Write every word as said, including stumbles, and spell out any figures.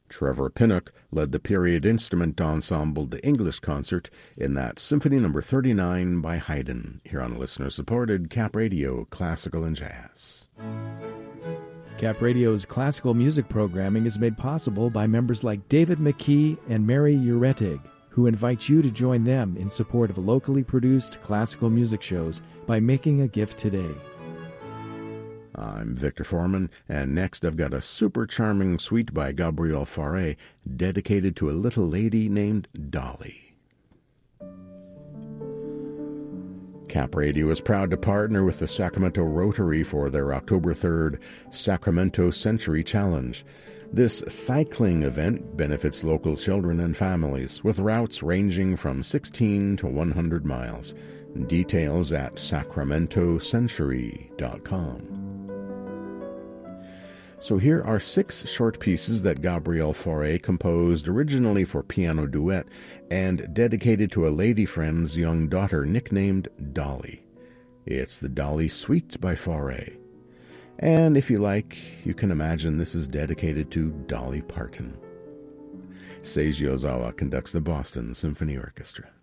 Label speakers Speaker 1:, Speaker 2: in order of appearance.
Speaker 1: Trevor Pinnock led the period instrument ensemble The English Concert in that Symphony Number thirty-nine by Haydn, here on listener-supported Cap Radio Classical and Jazz.
Speaker 2: Cap Radio's classical music programming is made possible by members like David McKee and Mary Uretig, who invite you to join them in support of locally produced classical music shows by making a gift today.
Speaker 1: I'm Victor Foreman, and next I've got a super charming suite by Gabriel Fauré dedicated to a little lady named Dolly. Cap Radio is proud to partner with the Sacramento Rotary for their October third Sacramento Century Challenge. This cycling event benefits local children and families, with routes ranging from sixteen to one hundred miles. Details at sacramento century dot com. So here are six short pieces that Gabriel Fauré composed originally for piano duet and dedicated to a lady friend's young daughter nicknamed Dolly. It's the Dolly Suite by Fauré. And if you like, you can imagine this is dedicated to Dolly Parton. Seiji Ozawa conducts the Boston Symphony Orchestra.